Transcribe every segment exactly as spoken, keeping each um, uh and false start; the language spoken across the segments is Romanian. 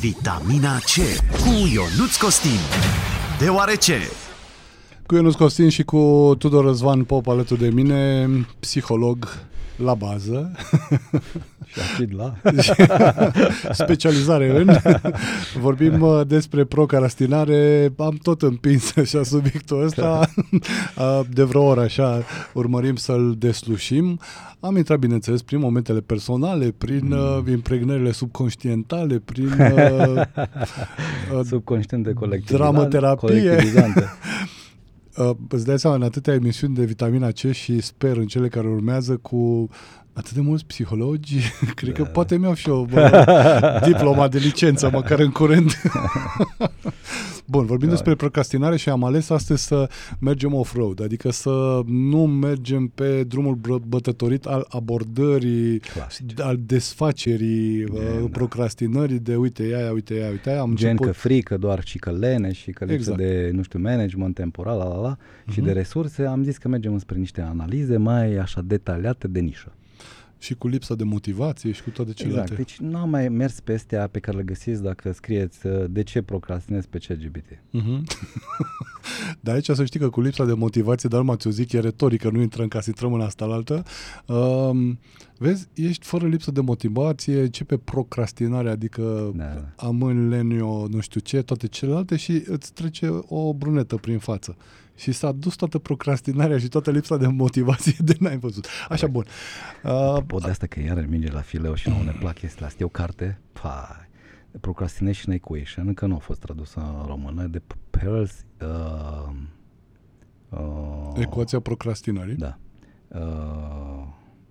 Vitamina C cu Ionuț Costin. Deoarece cu Ionuț Costin și cu Tudor Răzvan Pop alături de mine, psiholog la bază. Și acid la. Specializare în. Vorbim despre procrastinare. Am tot împins așa subiectul ăsta. De vreo oră așa urmărim să-l deslușim. Am intrat, bineînțeles, prin momentele personale, prin mm. uh, impregnările subconștientale, prin uh, subconștiente dramoterapie. Uh, îți dai seama, în atâtea emisiuni de vitamina C și sper în cele care urmează cu atât de mulți psihologi, cred da. că poate mi-au și eu bă, diploma de licență, măcar în curând. Bun, vorbim da. despre procrastinare și am ales astăzi să mergem off-road, adică să nu mergem pe drumul bătătorit al abordării, Clasic. al desfacerii, Gen, procrastinării de uite aia, uite aia, uite aia. Am Gen început... că frică doar și că lene și că lipsă exact. de, nu știu, management temporal, la, la, la, uh-huh. și de resurse, am zis că mergem spre niște analize mai așa detaliate de nișă. Și cu lipsa de motivație și cu toate celelalte. Exact, deci nu am mai mers pe astea pe care le găsiți dacă scrieți de ce procrastinezi pe ChatGPT. Uh-huh. Dar aici să știi că cu lipsa de motivație, dar numai ți-o zic, e retorică, nu intrăm ca să intrăm în asta la altă. Uh, vezi, ești fără lipsă de motivație, începe procrastinarea, adică da, da. amân, lenio, nu știu ce, toate celelalte și îți trece o brunetă prin față. Și s-a dus toată procrastinarea și toată lipsa de motivație de n-ai văzut. Așa, bun. Uh, Pot de asta că iar merge la fileu și nu ne plac chestiile astea. E o carte, pa, Procrastination Equation, încă nu a fost tradusă în română, de Pearls... Uh, uh, Ecuația procrastinării? Da. Uh,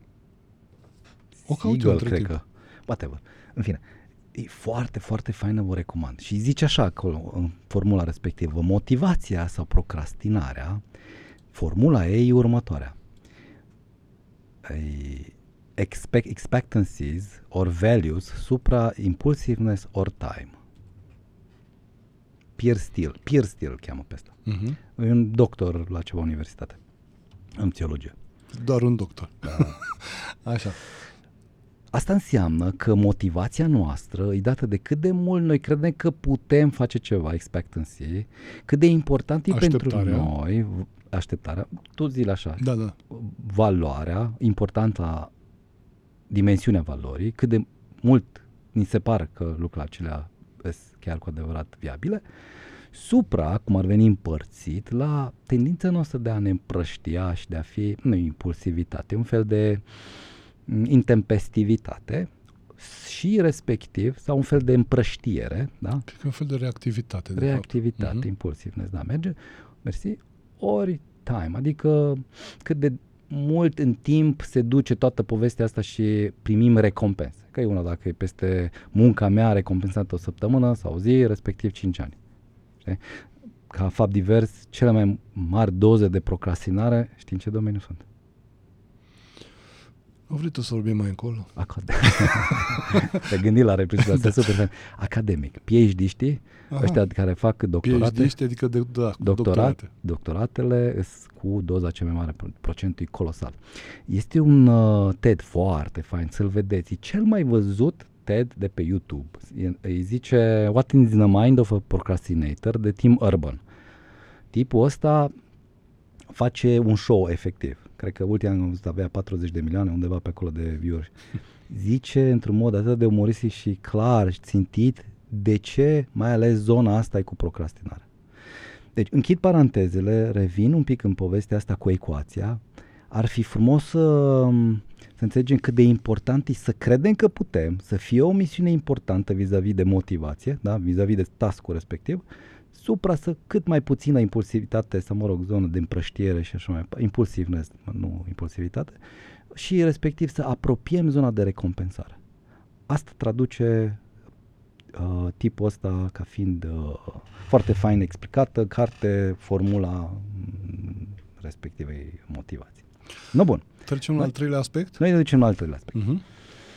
o caut Siegel, cred că. Whatever. În fine. E foarte, foarte faină, vă recomand. Și zice așa acolo, în formula respectivă, motivația sau procrastinarea, formula ei e următoarea. Expect, expectancies or values supra impulsiveness or time. Pierre Steele, Pierre Steele îl cheamă pe ăsta. Uh-huh. E un doctor la ceva universitate, în psihologie. Doar un doctor. Da. Așa. Asta înseamnă că motivația noastră e dată de cât de mult noi credem că putem face ceva, expectancy, cât de important e pentru noi, așteptarea, tu zi așa, da, da. valoarea, importanța, dimensiunea valorii, cât de mult ni se pare că lucrurile acelea sunt chiar cu adevărat viabile, supra, cum ar veni împărțit, la tendința noastră de a ne împrăștia și de a fi, nu impulsivitate, un fel de intempestivitate și respectiv, sau un fel de împrăștiere, da? Cred că un fel de reactivitate. De reactivitate, uh-huh. impulsiveness, da, merge, mersi, ori time, adică cât de mult în timp se duce toată povestea asta și primim recompense. Că e una dacă e peste munca mea recompensată o săptămână sau o zi, respectiv cinci ani. Știi? Ca fapt divers, cele mai mari doze de procrastinare, știi în ce domeniu sunt? Nu vrei tu să vorbim mai încolo? Academic. Te gândi la replica asta, da. Super. Academic. P H D, știi? Aha. Ăștia care fac doctorate. P H D, adică de, da, doctorat, doctorate. Doctoratele sunt cu doza cea mai mare, procentul e colosal. Este un uh, TED foarte fain, să-l vedeți. E cel mai văzut TED de pe YouTube. Îi zice What is in the mind of a procrastinator, de Tim Urban. Tipul ăsta face un show efectiv. Cred că ultima am văzut avea patruzeci de milioane, undeva pe acolo de view-uri. Zice într-un mod atât de umoristic și clar și țintit de ce mai ales zona asta e cu procrastinare. Deci închid parantezele, revin un pic în povestea asta cu ecuația. Ar fi frumos să, să înțelegem cât de important e să credem că putem, să fie o misiune importantă vis-a-vis de motivație, da? Vis-a-vis de task-ul respectiv, supra să cât mai puțină impulsivitate sau, mă rog, zonă de împrăștiere și așa mai impulsiveness, nu impulsivitate, și respectiv să apropiem zona de recompensare. Asta traduce uh, tipul ăsta ca fiind uh, foarte fain explicată, carte, formula respectivei motivații. No, bun. Trecem la al treilea aspect? Noi ne ducem la al treilea aspect. Uh-huh.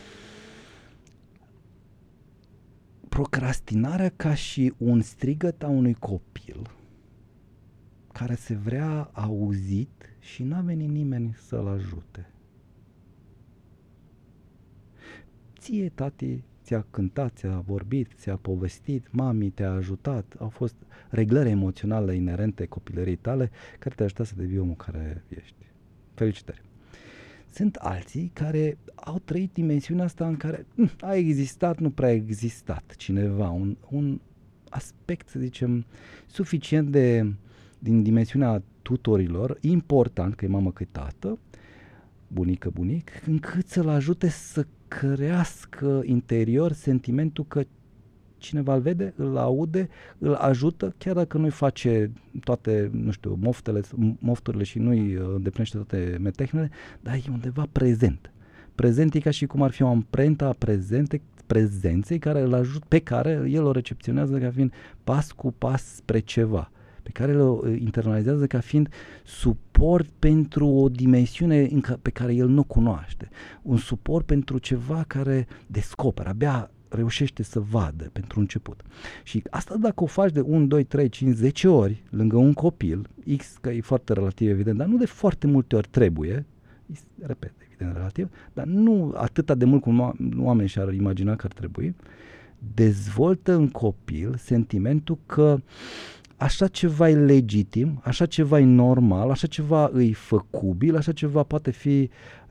Procrastinarea ca și un strigăt a unui copil care se vrea auzit și n-a venit nimeni să-l ajute. Ție, tati, ți-a cântat, ți-a vorbit, ți-a povestit, mami te-a ajutat, au fost reglări emoționale inerente copilării tale care te-a ajutat să devii omul care ești. Felicitări! Sunt alții care au trăit dimensiunea asta în care mh, a existat, nu prea a existat cineva, un, un aspect, să zicem, suficient de, din dimensiunea tutorilor, important, că e mamă că e tată, bunică, bunic, încât să-l ajute să crească interior sentimentul că cineva îl vede, îl aude, îl ajută, chiar dacă nu-i face toate, nu știu, moftele, mofturile și nu-i îndeplinește toate metehnele, dar e undeva prezent. Prezent e ca și cum ar fi o amprentă a prezente, prezenței care îl ajut, pe care el o recepționează ca fiind pas cu pas spre ceva, pe care îl internalizează ca fiind suport pentru o dimensiune pe care el nu cunoaște, un suport pentru ceva care descoperă, abia reușește să vadă pentru început. Și asta dacă o faci de unu, doi, trei, cinci, zece ori lângă un copil, X, că e foarte relativ evident, dar nu de foarte multe ori trebuie, repet, evident relativ, dar nu atâta de mult cum oamenii și-ar imagina că ar trebui, dezvoltă în copil sentimentul că așa ceva e legitim, așa ceva e normal, așa ceva e făcubil, așa ceva poate fi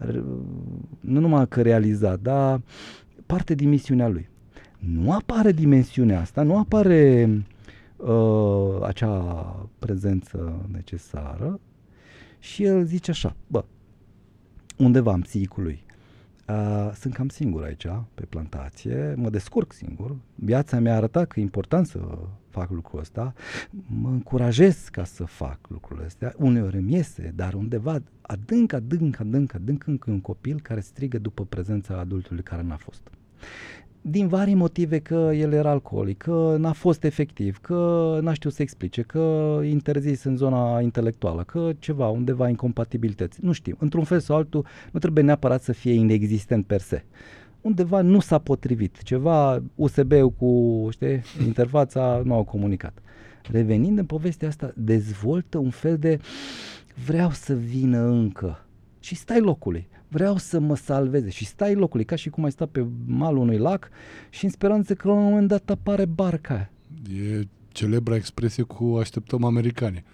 nu numai că realizat, dar parte din misiunea lui. Nu apare dimensiunea asta, nu apare uh, acea prezență necesară și el zice așa, bă, undeva în psihicul lui, uh, sunt cam singur aici, pe plantație, mă descurc singur, viața mi-a arătat că e important să fac lucrul ăsta, mă încurajez ca să fac lucrurile astea, uneori îmi iese, dar undeva adânc, adânc, adânc, adânc încă un copil care strigă după prezența adultului care n-a fost. Din vari motive, că el era alcoolic, că n-a fost efectiv, că n-a știut să explice, că interzis în zona intelectuală, că ceva, undeva incompatibilități, nu știu, într-un fel sau altul nu trebuie neapărat să fie inexistent per se. Undeva nu s-a potrivit, ceva U S B-ul cu, știi, interfața nu au comunicat. Revenind în povestea asta, dezvoltă un fel de vreau să vină încă și stai locului, vreau să mă salveze și stai locului, ca și cum ai sta pe malul unui lac și în speranță că la un moment dat apare barca aia. E celebra expresie cu așteptăm americani.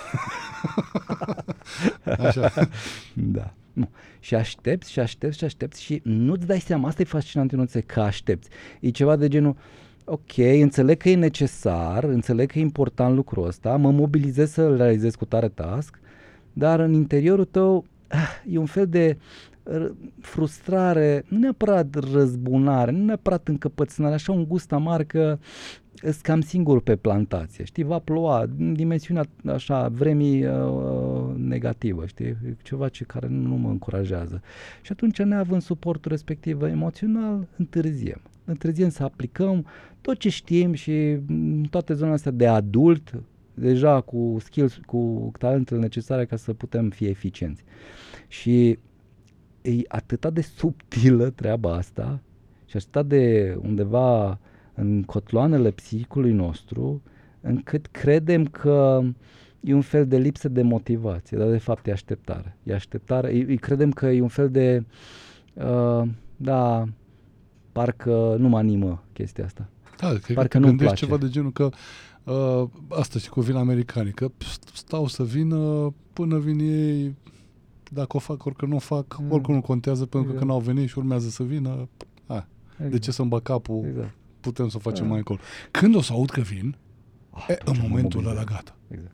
Așa. Da. Nu. Și aștepți și aștepți și aștepți și nu-ți dai seama, asta e fascinant, nu ți că aștepți. E ceva de genul, ok, înțeleg că e necesar, înțeleg că e important lucrul ăsta, mă mobilizez să-l realizez cu tare task, dar în interiorul tău e un fel de frustrare, nu neapărat răzbunare, nu neapărat încăpățânare, așa un gust amar că îs cam singur pe plantație, știi, va ploua, dimensiunea așa, vremii uh, negativă, știi, ceva ce care nu, nu mă încurajează. Și atunci, neavând suportul respectiv emoțional, întârziem. Întârziem să aplicăm tot ce știm și toate zonele astea de adult, deja cu skills, cu talentele necesare ca să putem fi eficienți. Și e atât de subtilă treaba asta și atât de undeva în cotloanele psihicului nostru, încât credem că e un fel de lipsă de motivație, dar de fapt e așteptare. E așteptare, e, credem că e un fel de, uh, da, parcă nu mă animă chestia asta. Da, cred parcă că nu-mi gândești place. ceva de genul că uh, asta și cu vin americanii, că stau să vină până vin ei, dacă o fac, orică nu o fac, mm. oricum nu contează, pentru exact. că n-au venit și urmează să vină, a, exact. de ce să-mi bag capul, exact. putem să o facem a. mai încolo. Când o să aud că vin, a, e, în momentul ăla gata. Exact.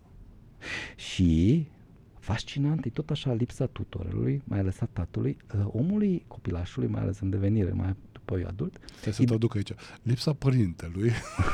Și fascinant, e tot așa lipsa tutorului, mai ales a tatălui, omului, copilașului, mai ales în devenire, mai apoi adult. Trebuie să traduc aici. Lipsa părintelui.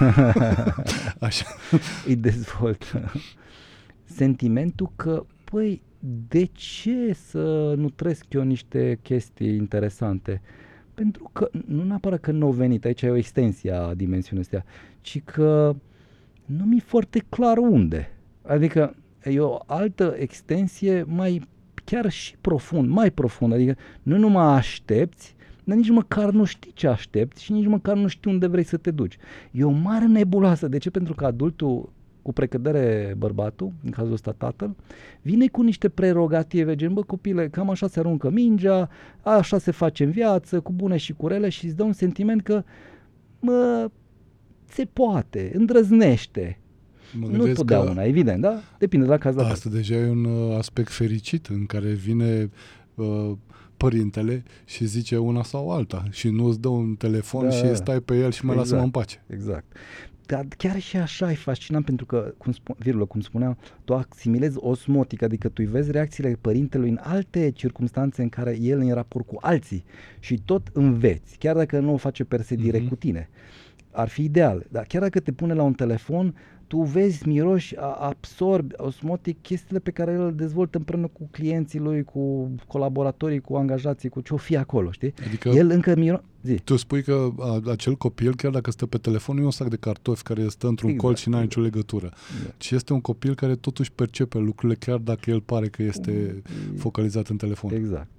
Așa. Îi dezvoltă sentimentul că, păi, de ce să nu trăiesc eu niște chestii interesante? Pentru că, nu neapărat că nu au venit, aici e o extensie a dimensiunii astea, ci că nu mi-e foarte clar unde. Adică e o altă extensie mai chiar și profund, mai profund, adică nu numai aștepți, dar nici măcar nu știi ce aștepți și nici măcar nu știi unde vrei să te duci. E o mare nebuloasă. De ce? Pentru că adultul cu precădere bărbatul, în cazul ăsta tatăl, vine cu niște prerogative, gen, bă copile, cam așa se aruncă mingea, așa se face în viață, cu bune și cu rele, și îți dă un sentiment că, mă, se poate, îndrăznește. Nu totdeauna, evident, da? Depinde de la caz la caz. Asta deja e un uh, aspect fericit în care vine uh, părintele și zice una sau alta și nu îți dă un telefon da, și stai pe el și mă exact, lasă-mă în pace. Exact. Dar chiar și așa e fascinant pentru că, cum, spun, virulă, cum spuneam, tu asimilezi osmotic, adică tu îi vezi reacțiile părintelui în alte circunstanțe în care el în raport cu alții și tot înveți, chiar dacă nu o face per se direct mm-hmm. cu tine. Ar fi ideal, dar chiar dacă te pune la un telefon, tu vezi, miroși, absorbi osmotic chestiile pe care el le dezvoltă împreună cu clienții lui, cu colaboratorii, cu angajații, cu ce-o fi acolo, știi? Adică el încă miro... Zi. Tu spui că a, acel copil, chiar dacă stă pe telefon, nu e un sac de cartofi care stă într-un exact, colț și n-are nicio exact. legătură, Exact. ci este un copil care totuși percepe lucrurile chiar dacă el pare că este focalizat în telefon. Exact.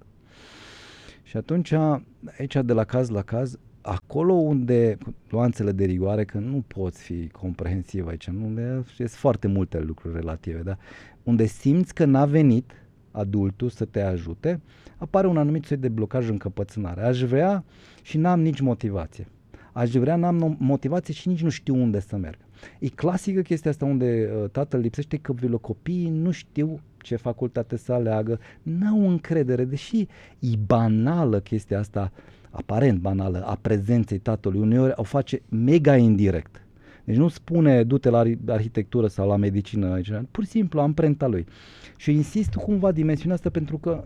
Și atunci, aici de la caz la caz, acolo unde nuanțele de rigoare, că nu poți fi comprehensiv aici, nu, sunt foarte multe lucruri relative, da? Unde simți că n-a venit adultul să te ajute, apare un anumit soi de blocaj, încăpățânare. Aș vrea și n-am nici motivație. Aș vrea, n-am motivație și nici nu știu unde să merg. E clasică chestia asta unde uh, tatăl lipsește copilul, copiii nu știu ce facultate să aleagă, n-au încredere, deși e banală chestia asta, aparent banală, a prezenței tatălui, uneori o face mega indirect. Deci nu spune du-te la arhitectură sau la medicină, pur și simplu amprenta lui. Și insist cumva dimensiunea asta pentru că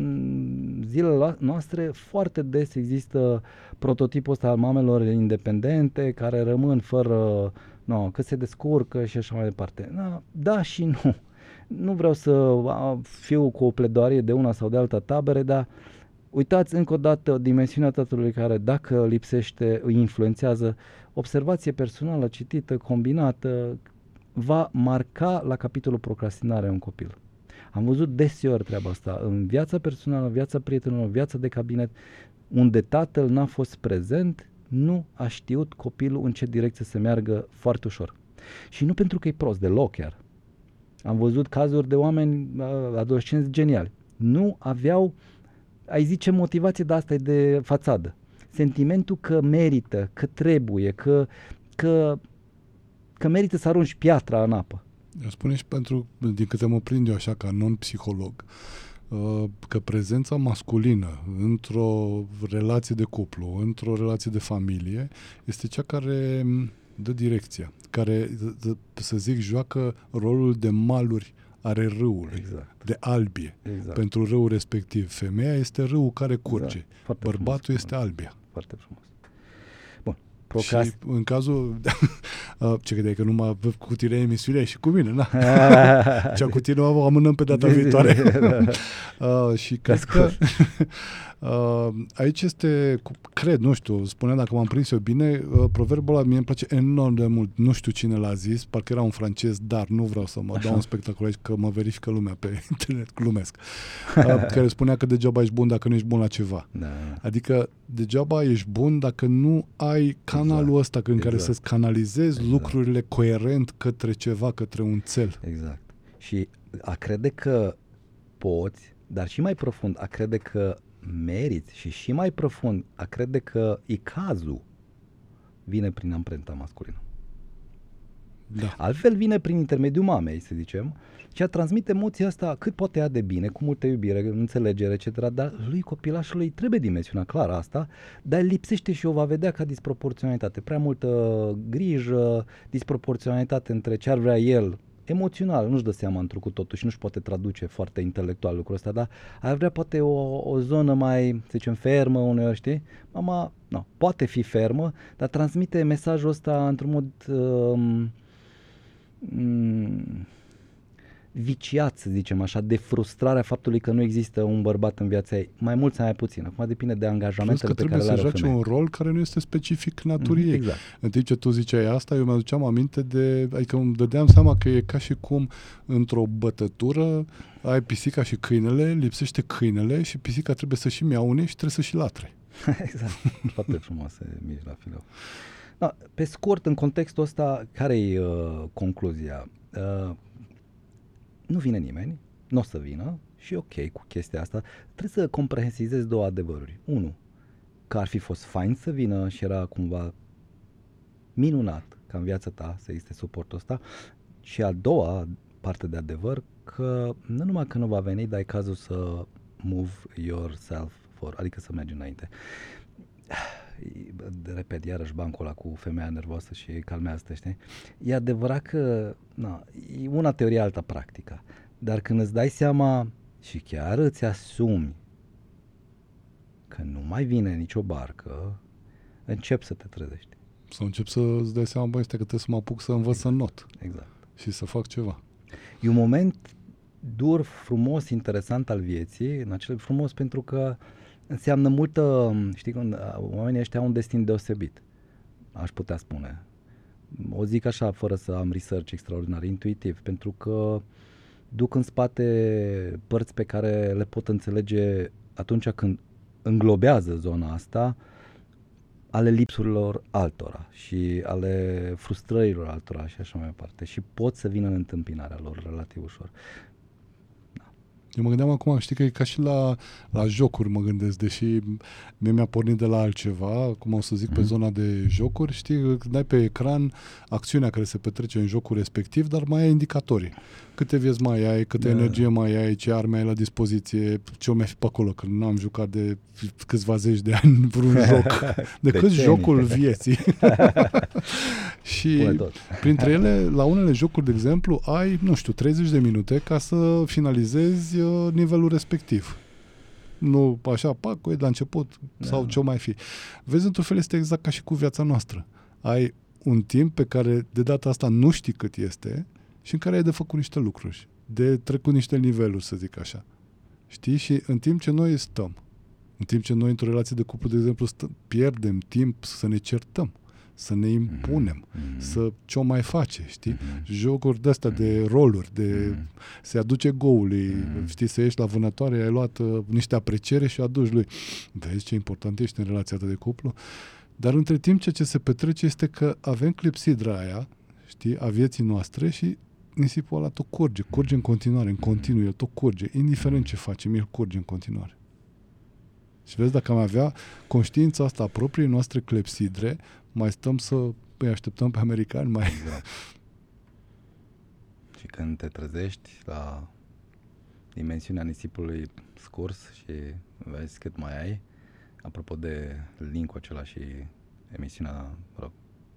în zilele noastre foarte des există prototipul ăsta al mamelor independente care rămân fără, no, că se descurcă și așa mai departe. Da, da și nu. Nu vreau să fiu cu o pledoarie de una sau de alta tabere, dar uitați încă o dată dimensiunea tatălui care, dacă lipsește, îi influențează. Observație personală, citită, combinată, va marca la capitolul procrastinare un copil. Am văzut deseori treaba asta în viața personală, în viața prietenilor, în viața de cabinet, unde tatăl n-a fost prezent, nu a știut copilul în ce direcție să meargă foarte ușor. Și nu pentru că e prost, deloc chiar. Am văzut cazuri de oameni, adolescenți geniali. Nu aveau, ai zice, motivație, de asta e de fațadă. Sentimentul că merită, că trebuie, că, că, că merită să arunci piatra în apă. Eu spune și pentru, din câte mă prind eu așa ca non-psiholog, că prezența masculină într-o relație de cuplu, într-o relație de familie, este cea care dă direcția, care, să zic, joacă rolul de maluri are râului, exact. De albie. Exact. Pentru râul respectiv. Femeia este râul care curge. Exact. Bărbatul frumos, este albia. Foarte frumos. Bun. Procrast... Și în cazul... Ce credeai că numai cu tine emisiunea și cu mine, na? Cea cu tine o amânăm pe data viitoare. uh, și cred că uh, aici este, cred, nu știu, spuneam dacă m-am prins eu bine, uh, proverbul ăla mie îmi place enorm de mult. Nu știu cine l-a zis, parcă era un francez, dar nu vreau să mă Așa. dau un spectacol aici, că mă verifică lumea pe internet, glumesc. Uh, care spunea că degeaba ești bun dacă nu ești bun la ceva. Da. Adică degeaba ești bun dacă nu ai canalul exact. ăsta în exact. care să-ți canalizezi exact. lucrurile coerent către ceva, către un cel. Exact. Și a crede că poți, dar și mai profund, a crede că meriți și și mai profund, a crede că e cazul, vine prin amprenta masculină. Da. Altfel vine prin intermediul mamei, să zicem, și a transmite emoția asta cât poate ea de bine, cu multă iubire, înțelegere, et cetera. Dar lui copilașului trebuie dimensiunea clară asta, dar lipsește și o va vedea ca disproporționalitate. Prea multă grijă, disproporționalitate între ce ar vrea el, emoțional, nu-și dă seama într-o cu totul și nu-și poate traduce foarte intelectual lucrul ăsta, dar ar vrea poate o, o zonă mai, să zicem, fermă uneori, știi? Mama, nu, poate fi fermă, dar transmite mesajul ăsta într-un mod... Um, um, viciat, să zicem așa, de frustrarea faptului că nu există un bărbat în viața ei. Mai mult sau mai puțin. Acum depinde de angajamentele pe care le are o femeie. Trebuie să joace un rol care nu este specific naturii ei. Exact. În timp ce tu ziceai asta, eu mi-aduceam aminte de... Adică îmi dădeam seama că e ca și cum într-o bătătură ai pisica și câinele, lipsește câinele și pisica trebuie să și miaune și trebuie să și latre. Exact, foarte frumoase mici la filou. Da, pe scurt, în contextul ăsta, care-i uh, concluzia? Uh, nu vine nimeni, nu o să vină și e ok cu chestia asta. Trebuie să comprehensizezi două adevăruri. Unu, că ar fi fost fain să vină și era cumva minunat ca în viața ta să existe suportul ăsta. Și a doua parte de adevăr, că nu numai că nu va veni, dar e cazul să move yourself for, adică să mergi înainte. Repet, iarăși bancul ăla cu femeia nervoasă și calmează-te, știi? E adevărat că, na, e una teorie, alta practică, dar când îți dai seama și chiar îți asumi că nu mai vine nicio barcă, începi să te trezești. Sau încep să îți dai seama, băi, este că trebuie să mă apuc să învăț să not. Exact. Și să fac ceva. E un moment dur, frumos, interesant al vieții, în acel frumos pentru că înseamnă multă, știi, când oamenii ăștia au un destin deosebit, aș putea spune. O zic așa, fără să am research extraordinar, intuitiv, pentru că duc în spate părți pe care le pot înțelege atunci când înglobează zona asta, ale lipsurilor altora și ale frustrărilor altora și așa mai departe. Și pot să vină în întâmpinarea lor relativ ușor. Eu mă gândeam acum, știi că e ca și la, la jocuri mă gândesc, deși mie mi-a pornit de la altceva, cum o să zic, mm. pe zona de jocuri, știi, dai pe ecran acțiunea care se petrece în jocul respectiv, dar mai ai indicatorii. Câte vieți mai ai, câte da. energie mai ai, ce arme ai la dispoziție, ce o mai fi pe acolo, că nu am jucat de câțiva zeci de ani vreun joc, decât jocul vieții. Și printre ele, la unele jocuri, de exemplu, ai, nu știu, treizeci de minute ca să finalizezi uh, nivelul respectiv. Nu așa, pac, e de la început da. sau ce-o mai fi. Vezi, într-un fel este exact ca și cu viața noastră. Ai un timp pe care de data asta nu știi cât este și în care ai de făcut niște lucruri, de trecut niște niveluri, să zic așa. Știi? Și în timp ce noi stăm, în timp ce noi într-o relație de cuplu, de exemplu, stăm, pierdem timp să ne certăm, să ne impunem, mm-hmm. să ce-o mai face, știi? Mm-hmm. Jocuri de-astea, mm-hmm. de roluri, de mm-hmm. se aduce goului, mm-hmm. știi, să ieși la vânătoare, ai luat uh, niște apreciere și aduci lui. Vezi ce important ești în relația ta de cuplu? Dar între timp ce, ce se petrece este că avem clepsidra aia, știi, a vieții noastre și nisipul ăla tot curge, curge în continuare, în continuu, el tot curge, indiferent ce facem, el curge în continuare. Și vezi, dacă am avea conștiința asta a propriei noastre clepsidre, mai stăm să îi așteptăm pe americani, mai... Exact. Și când te trezești la dimensiunea nisipului scurs și vezi cât mai ai, apropo de link-ul acela și emisiunea, rog,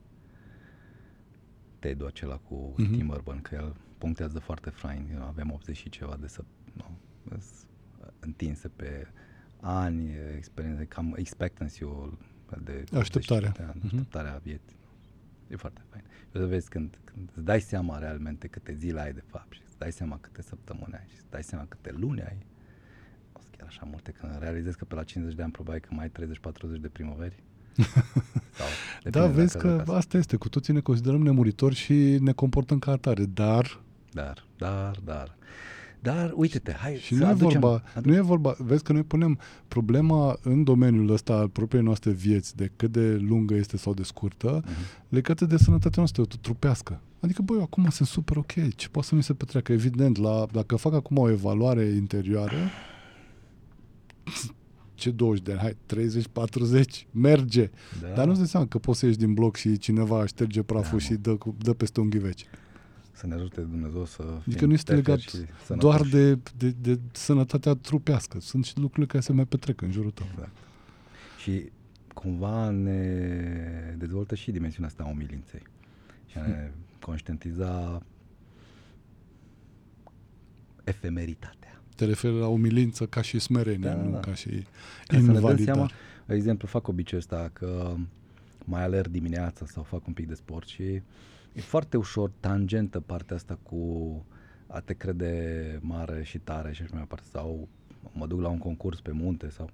TED-ul acela cu mm-hmm. Tim Urban, că el punctează foarte fain, avem optzeci și ceva de să, nu, întinse pe ani, experiențe, cam expectancy-ul de așteptarea, de ani, așteptarea mm-hmm. vieții. E foarte fain. Eu să vezi când, când îți dai seama realmente câte zile ai de fapt și îți dai seama câte săptămâni ai și îți dai seama câte luni ai, o să chiar așa multe, când realizezi că pe la cincizeci de ani probabil că mai ai treizeci patruzeci de primăveri. Sau, da, vezi că asta este, cu toții ne considerăm nemuritori și ne comportăm ca atare, dar... Dar, dar, dar... Dar, uite-te, hai și să nu aducem... E vorba, nu e vorba, vezi că noi punem problema în domeniul ăsta al propriei noastre vieți, de cât de lungă este sau de scurtă, uh-huh. legată de sănătatea noastră trupească. Adică, băi, acum sunt super ok, ce poate să mi se petreacă? Evident, la, dacă fac acum o evaluare interioară, ce douăzeci de ani, hai, treizeci, patruzeci, merge. Da. Dar nu-ți dai seama că poți să ieși din bloc și cineva șterge praful da, și dă, dă peste un ghiveci. Să ne ajute Dumnezeu să fim adică nu este legat doar de, de, de sănătatea trupească. Sunt și lucrurile care se mai petrec în jurul tău. Exact. Și cumva ne dezvoltă și dimensiunea asta a umilinței. Și a ne conștientiza efemeritatea. Te referi la umilință ca și smerenie, da, nu da. ca și ca invalidare. De exemplu, fac obiceiul ăsta că mai alerg dimineața sau fac un pic de sport și e foarte ușor tangentă partea asta cu a te crede mare și tare și așa mai departe. Sau mă duc la un concurs pe munte sau...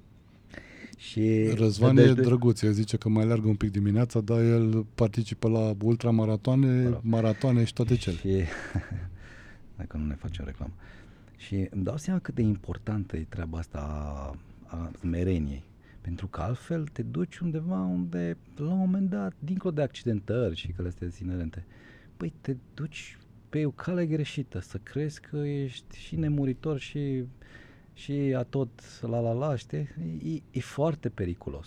Și Răzvan e drăguț, el zice că mai alergă un pic dimineața, dar el participă la ultramaratoane, mă rog. maratoane și toate cele. Și... Dacă nu ne facem reclamă. Și îmi dau seama cât de importantă e treaba asta a, a smereniei. Pentru că altfel te duci undeva unde, la un moment dat, dincolo de accidentări și că le astea inerente, păi te duci pe o cale greșită, să crezi că ești și nemuritor și, și a tot la la la, știi? E, e foarte periculos.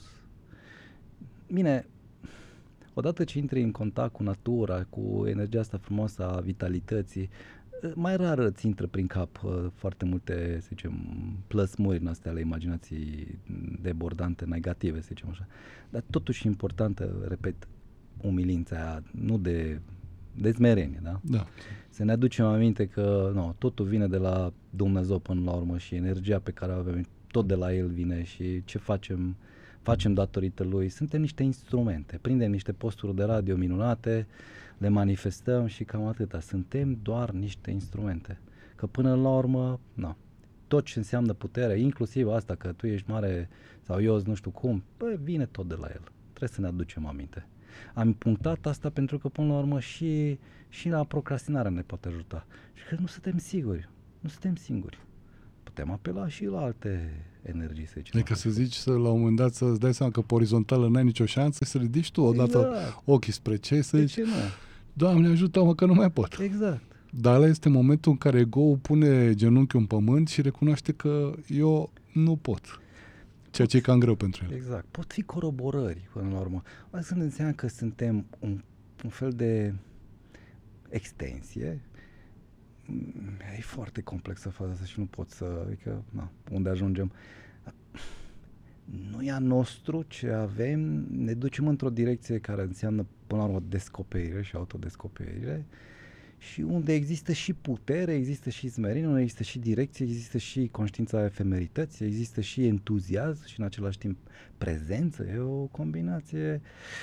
Bine, odată ce intri în contact cu natura, cu energia asta frumoasă a vitalității, mai rar îți intră prin cap uh, foarte multe, să zicem, plăsmuri în astea ale imaginației debordante, negative, să zicem așa. Dar totuși e importantă, repet, umilința aia, nu de, de smerenie, da? Da. Să ne aducem aminte că no, totul vine de la Dumnezeu până la urmă și energia pe care o avem tot de la El vine și ce facem, facem datorită Lui. Suntem niște instrumente, prindem niște posturi de radio minunate, le manifestăm și cam atâta. Suntem doar niște instrumente. Că până la urmă, no, tot ce înseamnă putere, inclusiv asta că tu ești mare sau eu nu știu cum, bă, vine tot de la El. Trebuie să ne aducem aminte. Am punctat asta pentru că până la urmă și, și la procrastinare ne poate ajuta. Și că nu suntem siguri, nu suntem singuri. Putem apela și la alte energii, să zicem. Adică să zici să, la un moment dat să-ți dai seama că pe orizontală n-ai nicio șansă, să ridici tu odată exact. ochii spre ce, să de zici, ce nu? Doamne ajută-mă că nu mai pot. Exact. Dar ăla este momentul în care ego-ul pune genunchiul în pământ și recunoaște că eu nu pot. Ceea ce e cam greu pentru el. Exact. Pot fi coroborări până la urmă. Hai să ne înseamnă că suntem un, un fel de extensie. E foarte complexă faza asta și nu pot să... Adică, na, unde ajungem? Nu e a nostru ce avem, ne ducem într-o direcție care înseamnă până la urmă descoperire și autodescoperire și unde există și putere, există și smerenie, unde există și direcție, există și conștiința efemerității, există și entuziasm și în același timp prezență. E o combinație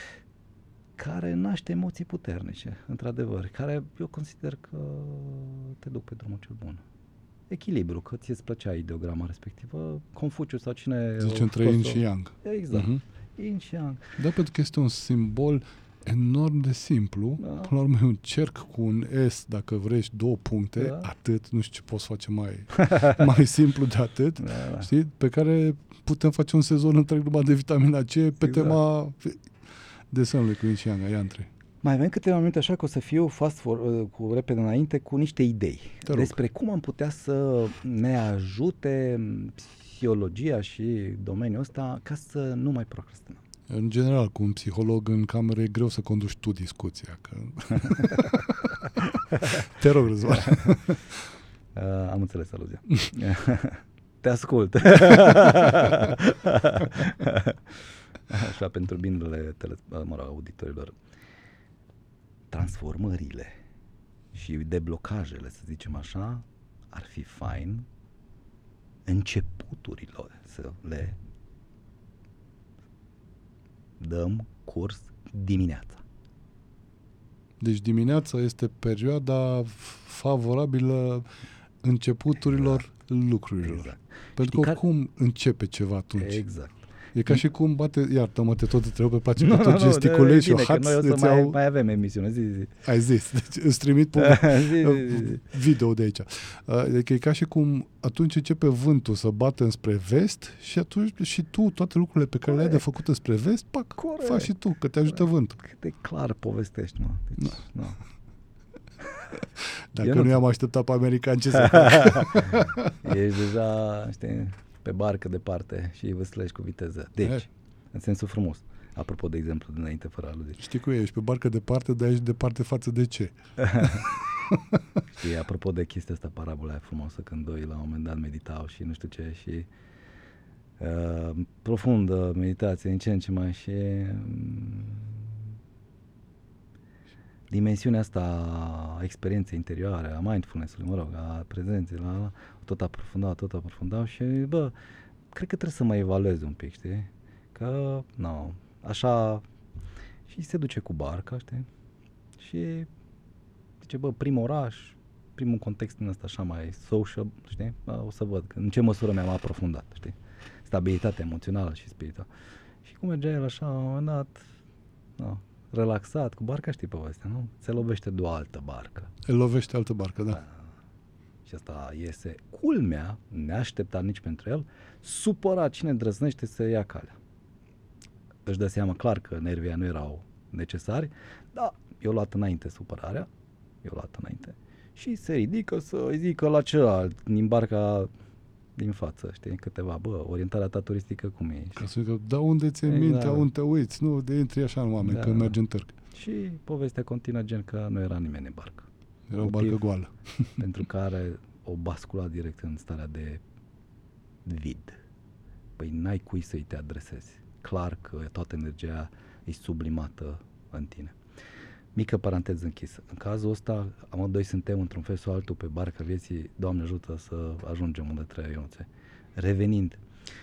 care naște emoții puternice, într-adevăr, care eu consider că te duc pe drumul cel bun. Echilibru, că ți-ți plăcea ideograma respectivă, Confuciu sau cine... Zice între yin și yang. Exact, uh-huh. Yin și yang. Da, pentru că este un simbol enorm de simplu, da. Până la urmă e un cerc cu un S, dacă vrei, două puncte, da. Atât, nu știu ce poți face mai, mai simplu de atât, da, da. Știi? Pe care putem face un sezon întreg numai de vitamina C pe exact. Tema desenului cu yin și yang, aia între. Mai avem câteva minute așa că o să fiu fast for, cu repede înainte cu niște idei despre cum am putea să ne ajute psihologia și domeniul ăsta ca să nu mai procrastinăm. În general, cu un psiholog în cameră e greu să conduci tu discuția. Că... Te rog, Răzvan. uh, am înțeles aluzia. Te ascult. Așa, pentru binele tele, mă rog, auditorilor. Transformările și deblocajele, să zicem așa, ar fi fain începuturilor să le dăm curs dimineața. Deci dimineața este perioada favorabilă începuturilor exact. Lucrurilor. Exact. Pentru că oricum care... începe ceva atunci. Exact. E ca și cum bate, iartă-mă, te tot trebuie, îmi place, no, că tot no, gesticulezi și o hați. Noi o să mai, au... mai avem emisiune, zi, zi. Ai zis, deci îți trimit zi, zi, zi. video de aici. Deci e ca și cum atunci începe vântul să bată înspre vest și atunci și tu, toate lucrurile pe care Corect. Le-ai de făcut înspre vest, pac, Corect. Faci și tu, că te ajută Corect. Vântul. Cât de clar povestești, mă. Deci, no. No. Dacă nu, nu i-am așteptat pe americani, ce să fac? Ești deja, știi, pe barcă departe și vâslești cu viteză. Deci, e. În sensul frumos. Apropo de exemplu dinainte, fără aluzii. Știi cum e, ești pe barcă departe, dar ești departe față de ce? Știi, apropo de chestia asta, parabola aia frumoasă, când doi la un moment dat meditau și nu știu ce, și uh, profundă meditație, în ce în ce mai, și um, dimensiunea asta a experienței interioare, a mindfulness-ului, mă rog, a prezenței, la, la, tot aprofundau, tot aprofundau și, bă, cred că trebuie să mai evaluez un pic, știi? Că, nu, așa, și se duce cu barca, știi? Și zice, bă, primul oraș, primul context din ăsta așa mai social, știi? Bă, o să văd că în ce măsură mi-am aprofundat, știi? Stabilitatea emoțională și spirituală. Și cum mergea el așa, la un moment dat, nu, relaxat, cu barca, știi povestea, nu? Se lovește de o altă barcă. El lovește altă barcă, da. da. Și asta iese culmea, neașteptat nici pentru el, supărat cine drăznește să ia calea. Își dă seama clar că nervii nu erau necesari, dar i-a luat înainte supărarea, i-a luat înainte și se ridică să îi zică la celălalt din barca din față, știi, câteva, bă, orientarea ta turistică cum e? Ca să zică, da unde ți-e Exact. mintea, unde te uiți, nu, de intri așa în oameni, Da. că mergi în târg. Și povestea continuă gen că nu era nimeni în barcă. Era o barcă goală. Pentru care o bascula direct în starea de vid. Păi n-ai cui să-i te adresezi. Clar că toată energia e sublimată în tine. Mică paranteză închisă. În cazul ăsta, amândoi suntem într-un fel sau altul pe barca vieții, Doamne ajută să ajungem unde trebuie, Ionuțe. Revenind,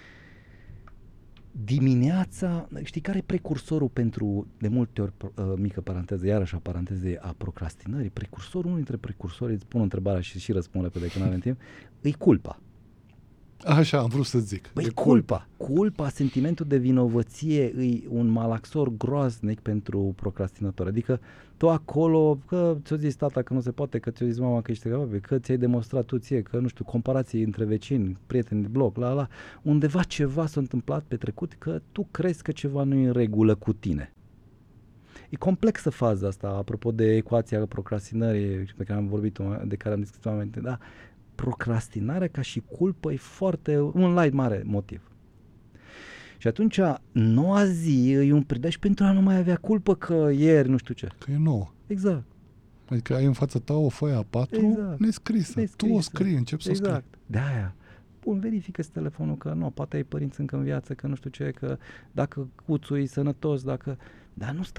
dimineața, știi care e precursorul pentru, de multe ori, uh, mică paranteză, iarăși a parantezei a procrastinării, precursorul, unul dintre precursori, îți pun o întrebare și și răspund repede că nu avem timp, e culpa. Așa, am vrut să zic. Băi, E culpa. Culpa, sentimentul de vinovăție e un malaxor groaznic pentru procrastinator. Adică tu acolo, că ți-o zis tata că nu se poate, că ți-o zis mama că ești capabil, că ți-ai demonstrat tu ție, că nu știu, comparații între vecini, prieteni de bloc, la la, undeva ceva s-a întâmplat pe trecut că tu crezi că ceva nu e în regulă cu tine. E complexă faza asta, apropo de ecuația procrastinării pe care am vorbit, de care am discutat înainte, da? Procrastinarea ca și culpă e foarte, un light mare motiv. Și atunci, noua zi e un prilej pentru a nu mai avea culpă că ieri nu știu ce. Că e nouă. Exact. Adică ai în fața ta o foaie a patru Exact. nescrisă. Nescrisă. Tu o scrii, începi să o Exact. scrii. De aia. Bun, verifică-ți telefonul că nu, poate ai părinți încă în viață, că nu știu ce, că dacă cuțul e sănătos, dacă... Dar nu sta